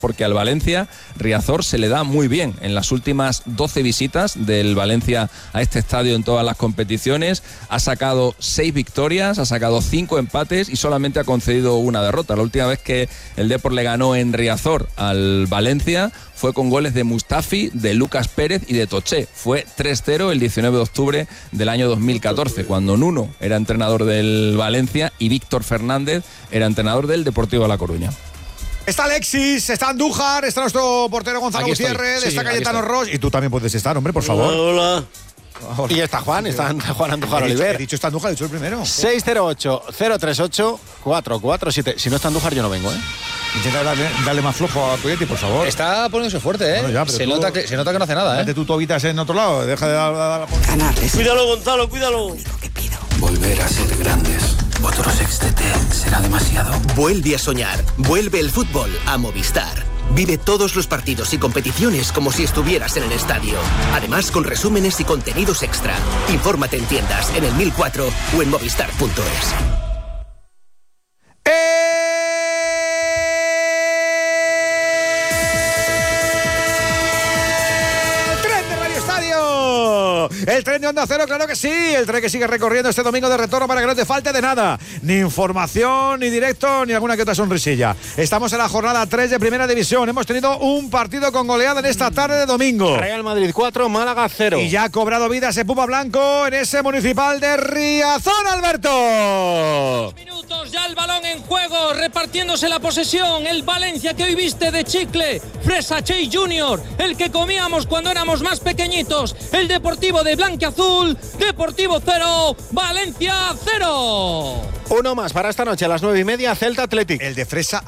porque al Valencia Riazor se le da muy bien. En las últimas 12 visitas del Valencia a este estadio en todas las competiciones ha sacado 6 victorias, ha sacado 5 empates y solamente ha concedido una derrota. La última vez que el Depor le ganó en Riazor al Valencia fue con goles de Mustafi, de Lucas Pérez y de Toché. Fue 3-0 el 19 de octubre del año 2014, cuando Nuno era entrenador del Valencia y Víctor Fernández era entrenador del Deportivo de La Coruña. Está Alexis, está Andújar, está nuestro portero Gonzalo Aquí Gutiérrez, sí, está Cayetano Ross. Y tú también puedes estar, hombre, por favor. Hola. Hola. Y está Juan Andújar He Oliver. dicho está Andújar, he dicho el primero. 608-038-447. Si no está Andújar, yo no vengo, ¿eh? Intenta darle más flojo a Coyetti, por favor. Está poniéndose fuerte, ¿eh? Bueno, ya, se tú, nota que no hace nada, Mete ¿eh? tú tobitas en otro lado, deja de dar... Cuídalo, Gonzalo, cuídalo. Volver a ser grandes. Otro sextete será demasiado. Vuelve a soñar. Vuelve el fútbol a Movistar. Vive todos los partidos y competiciones como si estuvieras en el estadio. Además, con resúmenes y contenidos extra. Infórmate en tiendas, en el 1004 o en movistar.es. El tren de Onda Cero, claro que sí. El tren que sigue recorriendo este domingo de retorno para que no te falte de nada. Ni información, ni directo, ni alguna que otra sonrisilla. Estamos en la jornada 3 de Primera División. Hemos tenido un partido con goleada en esta tarde de domingo. Real Madrid 4, Málaga 0. Y ya ha cobrado vida ese Puma Blanco en ese Municipal de Riazor, Alberto. Minutos, ya el balón en juego, repartiéndose la posesión. El Valencia que hoy viste de chicle. Fresa Chey Junior, el que comíamos cuando éramos más pequeñitos. El Deportivo de Blanquiazul, Deportivo 0, Valencia 0. Uno más para esta noche a las 9:30, Celta Athletic. El de Fresa